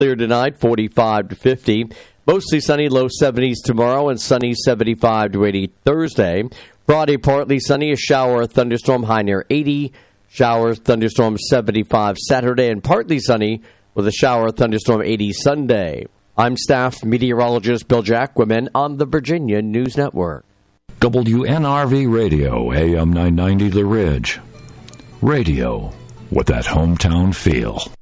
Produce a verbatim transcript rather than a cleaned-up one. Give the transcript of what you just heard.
Clear tonight, forty-five to fifty. Mostly sunny, low seventies tomorrow, and sunny, seventy-five to eighty Thursday. Friday, partly sunny, a shower, a thunderstorm, high near eighty. Showers, thunderstorm, seventy-five Saturday, and partly sunny with a shower, thunderstorm, eighty Sunday. I'm staff meteorologist Bill Jacquemin on the Virginia News Network. W N R V Radio, A M nine ninety The Ridge. Radio with that hometown feel.